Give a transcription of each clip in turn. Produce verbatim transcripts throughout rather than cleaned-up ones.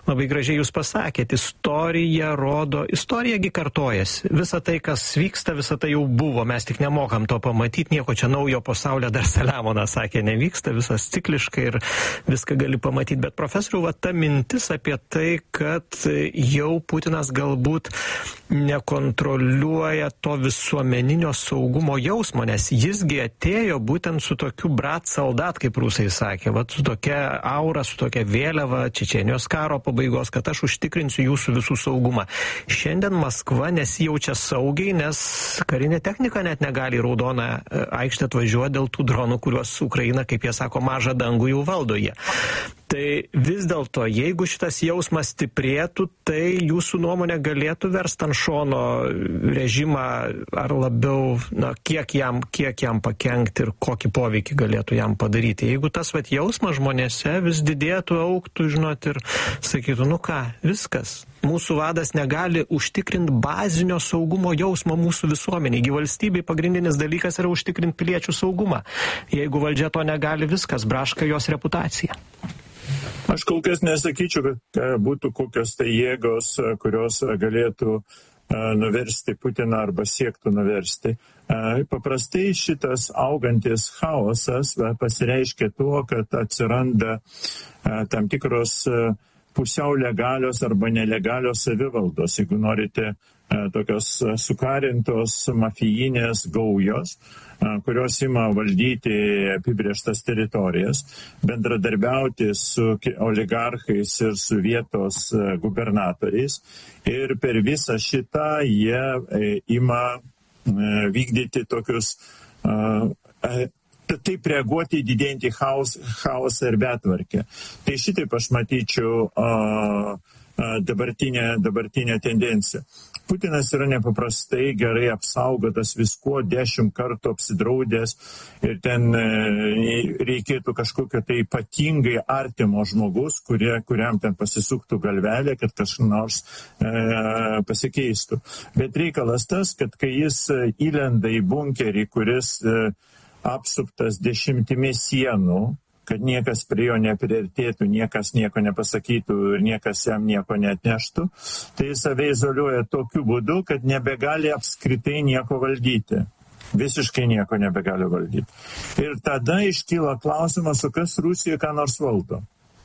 labai gražiai jūs pasakėt, istorija rodo, istorijagi kartojasi. Visa tai, kas vyksta, visa tai jau buvo, mes tik nemokam to pamatyti, nieko čia naujo pasaulyje, dar Saliamonas sakė, nevyksta, visas cikliškai ir viską gali pamatyti. Bet profesoriau, va ta mintis apie tai, kad jau Putinas galbūt nekontroliuoja to visuomeninio saugumo jausmo, nes jisgi atėjo būtent su tokiu brat soldat, kaip rusai sakė, va su tokia aura, su tokia vėliava Čečėnijos karo pabaigos, kad aš užtikrinsiu jūsų visų saugumą. Šiandien Maskva nesijaučia saugiai, nes karinė technika net negali į Raudoną aikštę atvažiuoti dėl tų dronų, kuriuos Ukraina, kaip jie sako, mažą dangų jau valdo jie. Tai vis dėlto, jeigu šitas jausmas stiprėtų, tai jūsų nuomonė galėtų versti ant šono režimą ar labiau, na, kiek jam, kiek jam pakenkti ir kokį poveikį galėtų jam padaryti. Jeigu tas vat jausmas žmonėse vis didėtų, auktų, žinot, ir sakytų, nu ką, viskas. Mūsų vadas negali užtikrinti bazinio saugumo jausmo mūsų visuomeniai. Gi valstybei pagrindinis dalykas yra užtikrinti piliečių saugumą. Jeigu valdžia to negali, viskas, braška jos reputacija. Aš kol kas nesakyčiau, kad būtų kokios tai jėgos, kurios galėtų nuversti Putiną arba siektų nuversti. Paprastai šitas augantis chaosas pasireiškia tuo, kad atsiranda tam tikros pusiau legalios arba nelegalios savivaldos, jeigu norite, tokios sukarintos mafijinės gaujos, kurios ima valdyti apibrėžtas teritorijas, bendradarbiauti su oligarchais ir su vietos gubernatoriais. Ir per visą šitą jie ima vykdyti tokius, taip reaguoti į didėjantį chaos, chaosą ir betvarkę. Tai šitaip aš matyčiau dabartinę, dabartinę tendenciją. Putinas yra nepaprastai gerai apsaugotas viskuo, dešimt kartų apsidraudęs ir ten reikėtų kažkokio tai ypatingai artimo žmogus, kurie, kuriam ten pasisuktų galvelė, kad kažkas nors e, pasikeistų. Bet reikalas tas, kad kai jis įlenda į bunkerį, kuris e, apsuptas dešimtimis sienų, kad niekas prie jo nepriartėtų, niekas nieko nepasakytų ir niekas jam nieko neatneštų, tai jis save izoliuoja tokiu būdu, kad nebegali apskritai nieko valdyti. Visiškai nieko nebegali valdyti. Ir tada iškyla klausimas, o kas Rusija ką nors valdo.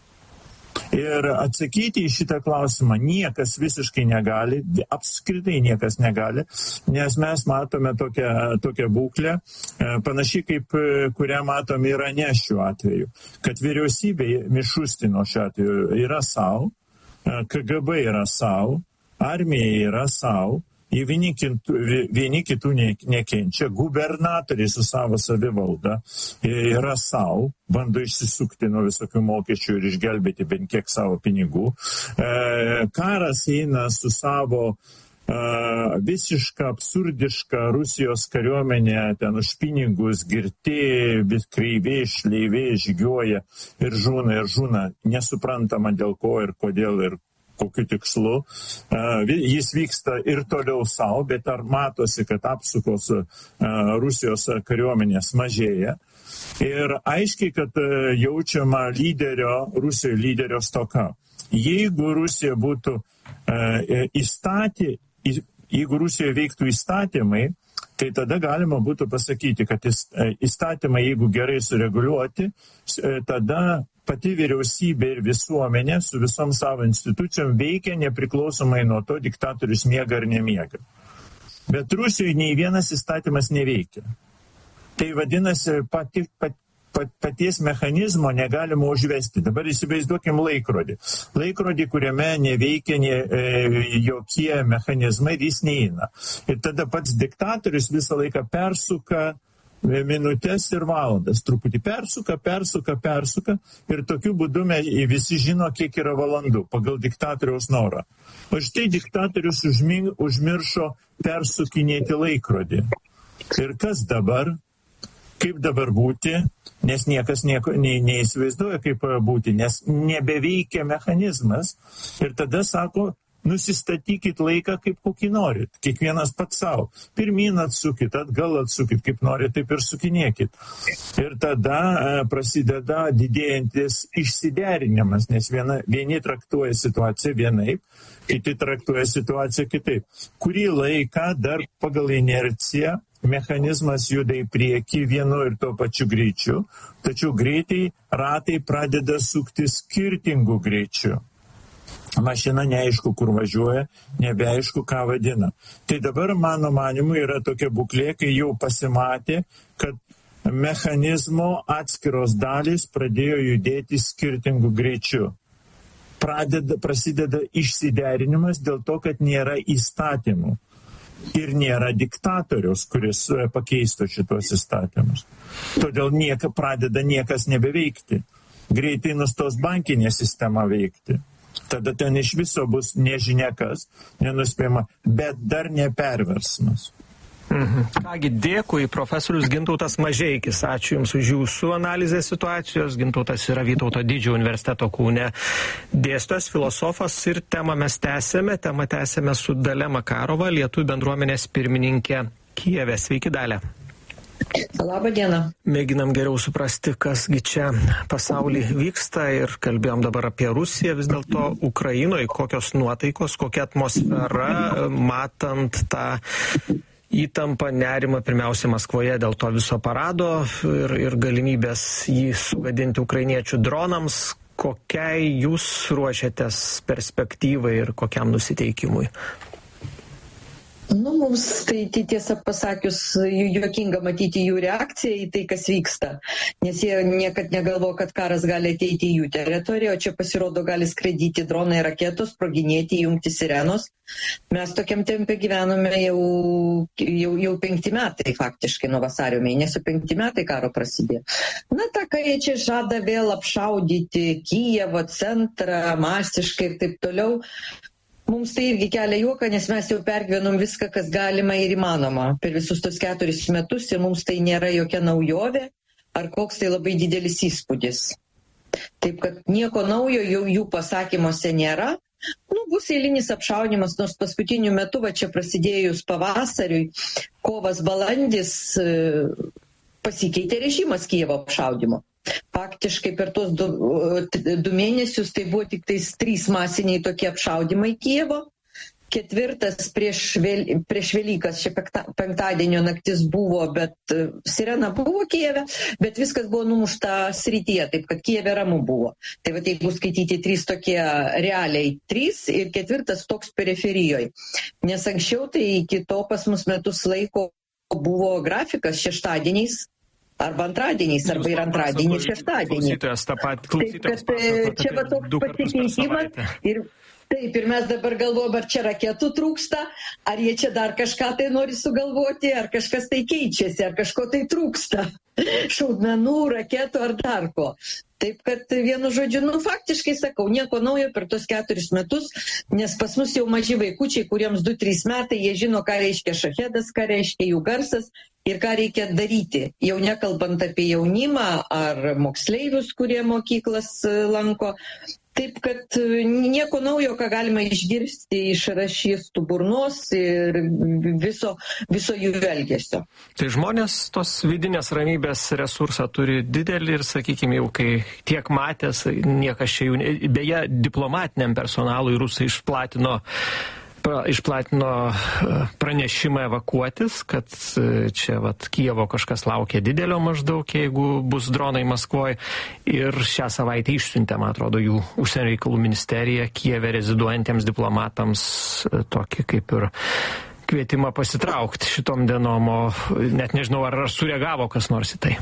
Ir atsakyti į šitą klausimą niekas visiškai negali, apskritai niekas negali, nes mes matome tokią, tokią būklę, panašiai kaip kurią matom Irane šiuo atveju, kad vyriausybė Mišustino šiuo atveju yra savo, K G B yra savo, armija yra savo, Vieni kitų, vieni kitų nekenčia, gubernatoriai su savo savivalda yra savo, bando išsisukti nuo visokių mokesčių ir išgelbėti bent kiek savo pinigų. Karas eina su savo visiška, absurdiška Rusijos kariuomenė, ten už pinigus girti, kreiviai, šleiviai žygiuoja ir žūna, ir žūna, nesuprantama dėl ko ir kodėl ir kokiu tikslu. Jis vyksta ir toliau savo, bet ar matosi, kad apsukos Rusijos kariuomenės mažėja. Ir aiškiai, kad jaučiama lyderio, Rusijoje lyderio stoka. Jeigu Rusija būtų įstatė, jeigu Rusijoje veiktų įstatymai, tai tada galima būtų pasakyti, kad įstatymai, jeigu gerai sureguliuoti, tada pati vyriausybė ir visuomenė su visom savo institucijom veikia nepriklausomai nuo to, diktatorius miega ar nemiega. Bet Rusijoje nei vienas įstatymas neveikia. Tai vadinasi, pati, pat, pat, paties mechanizmo negalima užvesti. Dabar įsivaizduokim laikrodį. Laikrodį, kuriame neveikia ne, e, jokie mechanizmai ir jis neina. Ir tada pats diktatorius visą laiką persuka minutės ir valandas. Truputį persuka, persuka, persuka ir tokiu būdu mes visi žino, kiek yra valandų pagal diktatoriaus norą. O štai diktatorius užming, užmiršo persukinėti laikrodį. Ir kas dabar? Kaip dabar būti? Nes niekas nieko ne, neįsivaizduoja, kaip būti, nes nebeveikia mechanizmas. Ir tada sako, nusistatykit laiką kaip kokį norit, kiekvienas pats savo. Pirmyn atsukit, atgal atsukit, kaip norit, taip ir sukinėkit. Ir tada e, prasideda didėjantis išsiderinimas, nes viena, vieni traktuoja situaciją vienaip, kiti traktuoja situaciją kitaip. Kurį laiką dar pagal inerciją mechanizmas juda į priekį vienu ir tuo pačiu greičiu, tačiau greitai ratai pradeda sukti skirtingų greičių. Mašina neaišku, kur važiuoja, nebeaišku, ką vadina. Tai dabar, mano manimu, yra tokia būklė, kai jau pasimatė, kad mechanizmo atskiros dalys pradėjo judėti skirtingų greičių. Pradeda, prasideda išsiderinimas dėl to, kad nėra įstatymų. Ir nėra diktatorius, kuris pakeistų šitos įstatymus. Todėl nieka, pradeda niekas nebeveikti. Greitai nustos bankinė sistema veikti. Tada ten iš viso bus nežinia kas, nenuspėjama, bet dar neperversmas. Mhm. Kągi, dėkui, profesorius Gintautas Mažeikis. Ačiū Jums už Jūsų analizę situacijos. Gintautas yra Vytauto Didžiojo universiteto Kaune dėstytojas, filosofas ir temą mes tęsėme. Temą tęsėme su Dalia Makarova, Lietuvių bendruomenės pirmininkė Kijeve. Sveiki, Dalia. Labą dieną. Mėginam geriau suprasti, kasgi čia pasaulyje vyksta ir kalbėjom dabar apie Rusiją. Vis dėlto Ukrainoje kokios nuotaikos, kokia atmosfera, matant tą įtampa, nerima pirmiausia Maskvoje dėl to viso parado ir, ir galimybės jį sugadinti ukrainiečių dronams. Kokiai jūs ruošiatės perspektyvai ir kokiam nusiteikimui? Nu, mums tai tiesą pasakius, juokinga matyti jų reakciją į tai, kas vyksta. Nes jie niekad negalvo, kad karas gali ateiti į jų teritoriją, o čia pasirodo gali skraidyti dronai, raketos, sproginėti, jungti sirenos. Mes tokiam tempe gyvenome jau, jau, jau penkti metai faktiškai nuo vasario mėnesio, penkti metai karo prasidėjo. Na, ta, kai jie čia žada vėl apšaudyti Kijevo centrą masiškai ir taip toliau, mums tai irgi kelia juoką, nes mes jau pergyvenom viską, kas galima ir įmanoma per visus tos keturis metus ir mums tai nėra jokia naujovė ar koks tai labai didelis įspūdis. Taip kad nieko naujo jau jų pasakymuose nėra. Nu, bus eilinis apšaudimas, nors paskutiniu metu, va čia prasidėjus pavasariui, kovas balandis, pasikeitė režimas Kijevo apšaudimo. Faktiškai per tos du, du mėnesius tai buvo tik tais trys masiniai tokie apšaudimai Kijevo. Ketvirtas prieš, vėl, prieš Velykas, čia penktadienio naktis buvo, bet sirena buvo Kijeve, bet viskas buvo numušta srityje, taip kad Kijeve ramu buvo. Tai va, jeigu skaityti trys tokie realiai, trys ir ketvirtas toks periferijoje. Nes anksčiau tai iki to pas mus metus laiko buvo grafikas šeštadieniais, arba antradieniais, arba ir antradienį ir šeštadienį. Taip, kad čia va toks pasikeitimas ir taip, ir mes dabar galvojam, ar čia raketų trūksta, ar jie čia dar kažką tai nori sugalvoti, ar kažkas tai keičiasi, ar kažko tai trūksta. Šaudmenų, raketų ar dar ko. Taip, kad vienu žodžiu, nu faktiškai sakau, nieko naujo per tos keturis metus, nes pas mus jau maži vaikučiai, kuriems du trys metai, jie žino, ką reiškia šachedas, ką reiškia jų garsas ir ką reikia daryti. Jau nekalbant apie jaunimą ar moksleivius, kurie mokyklas lanko. Taip, kad nieko naujo, ką galima išgirsti iš rašystų burnos ir viso, viso jų elgesio. Tai žmonės tos vidinės ramybės resursą turi didelį ir, sakykime, jau kai tiek matęs, niekas čia jų... Beje, diplomatiniam personalui rusai išplatino išplatino pranešimą evakuotis, kad čia vat Kijevo kažkas laukia didelio maždaug, jeigu bus dronai Maskvoje. Ir šią savaitę išsiuntė, man atrodo, jų užsienio reikalų ministerija Kijeve reziduojantiems diplomatams tokį kaip ir kvietimą pasitraukti šitom dienom, o net nežinau, ar sureagavo kas nors į tai.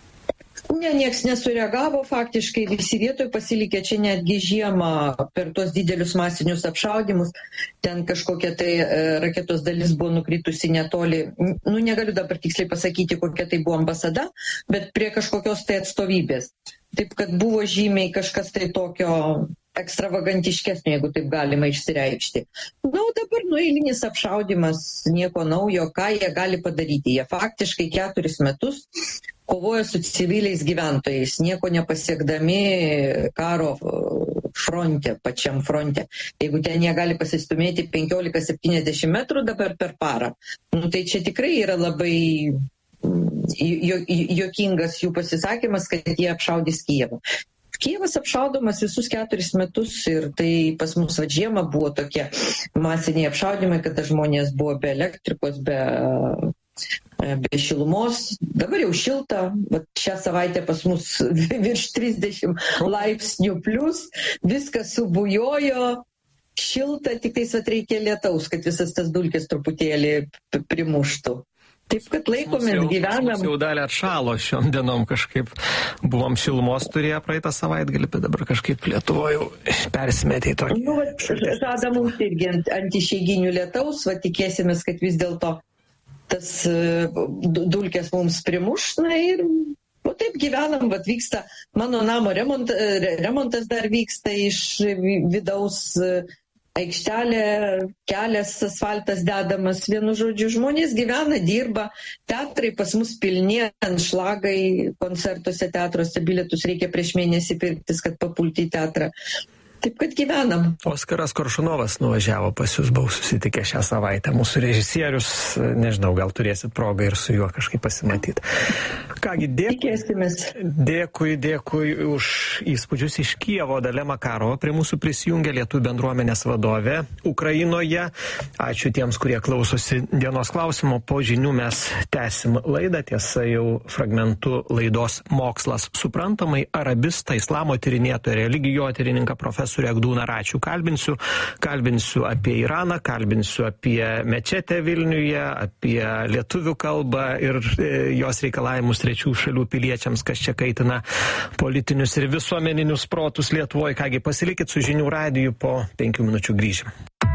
Ne, nieks nesureagavo, faktiškai visi vietoj pasilikė čia netgi žiemą per tos didelius masinius apšaudimus. Ten kažkokia tai raketos dalis buvo nukritusi netoli, nu negaliu dabar tiksliai pasakyti, kokia tai buvo ambasada, bet prie kažkokios tai atstovybės. Taip kad buvo žymiai kažkas tai tokio ekstravagantiškesnio, jeigu taip galima išsireikšti. Na, o dabar nu eilinis apšaudimas, nieko naujo, ką jie gali padaryti. Jie faktiškai keturis metus kovoja su civiliais gyventojais, nieko nepasiekdami karo fronte, pačiam fronte. Jeigu ten jie gali pasistumėti penkiolika septyniasdešimt metrų dabar per parą, nu, tai čia tikrai yra labai juokingas jų pasisakymas, kad jie apšaudys Kijevą. Kijevas apšaudomas visus keturis metus ir tai pas mus va žiemą buvo tokie masiniai apšaudimai, kada žmonės buvo be elektrikos, be... be šilumos, dabar jau šilta, šią savaitę pas mus virš trisdešimt laipsnių plus, viskas subujojo, šilta, tik tais atreikia lietaus, kad visas tas dulkės truputėlį primuštų. Taip, kad laikomės, gyvenam. Jau dalį atšalo šiom dienom kažkaip, buvom šilumos turėję praeitą savaitgalį, bet dabar kažkaip Lietuvoje jau persimetė į tokį. Nu, va, žada mums irgi ant, ant išeiginių lietaus, va tikėsimės, kad vis dėlto tas dulkės mums primuš, na ir o taip gyvenam, vat vyksta, mano namo remont, remontas dar vyksta iš vidaus, aikštelė, kelias, asfaltas dedamas, vienu žodžiu, žmonės gyvena, dirba, teatrai pas mus pilni, anšlagai, koncertuose, teatruose, bilietus reikia prieš mėnesį pirktis, kad papulti į teatrą. Taip, kad gyvenam. Oskaras Koršunovas nuvažiavo pas jūs, buvau susitikę šią savaitę. Mūsų režisierius, nežinau, gal turėsit progą ir su juo kažkaip pasimatyti. Kągi, dėkui, dėkui, dėkui už įspūdžius iš Kijevo. Dalia Makarova prie mūsų prisijungė, Lietuvių bendruomenės vadovė Ukrainoje. Ačiū tiems, kurie klausosi dienos klausimo. Po žinių mes tęsim laidą. Tiesa, jau fragmentu laidos Mokslas suprantamai. Arabistą, islamo tyrinėtoją, religijotyrininką, profesorių Egdūną Račių kalbinsiu. Kalbinsiu apie Iraną, kalbinsiu apie mečetę Vilniuje, apie lietuvių kalbą ir e, jos reikalavimus trečių šalių piliečiams, kas čia kaitina politinius ir visuomeninius protus Lietuvoje. Kągi, pasilikit su žinių radiju, po penkių minučių grįžim.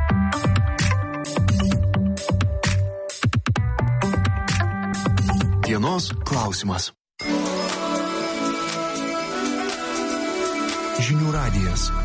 Dienos klausimas. Žinių radijas.